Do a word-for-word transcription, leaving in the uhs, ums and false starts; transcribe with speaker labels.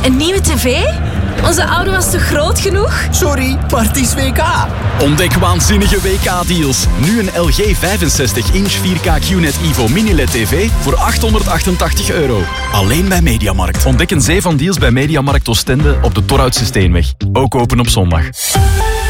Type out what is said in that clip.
Speaker 1: Een nieuwe tv? Onze oude was toch groot genoeg?
Speaker 2: Sorry, maar het is W K.
Speaker 3: Ontdek waanzinnige W K-deals. Nu een L G vijfenzestig inch vier K Q N E T Evo Mini-L E D T V voor achthonderdachtentachtig euro. Alleen bij Mediamarkt. Ontdek een zee van deals bij Mediamarkt Oostende op de Torhoutse Steenweg. Ook open op zondag.